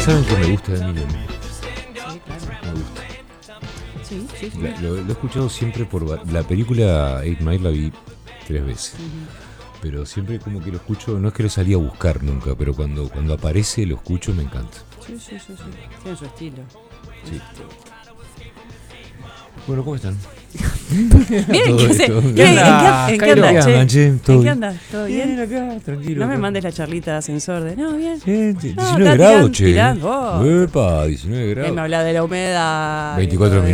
¿Saben qué me gusta de Eminem? Sí, claro. Me gusta. Sí, sí, sí. Lo he escuchado siempre la película 8 Mile la vi 3 veces. Pero siempre como que lo escucho, no es que lo salí a buscar nunca, pero cuando aparece lo escucho, me encanta. Sí, sí, sí, sí. Tiene su estilo. Sí. Bueno, ¿cómo están? Miren, Todo ¿qué sé? esto. ¿En qué anda, che? Todo ¿En qué andas? ¿Todo bien? acá, tranquilo. No me acá. mandes la charlita de ascensor de, no, bien. 19 está grados, che. tirando. Epa, 19 Me grados. habla de la humedad. 24 de-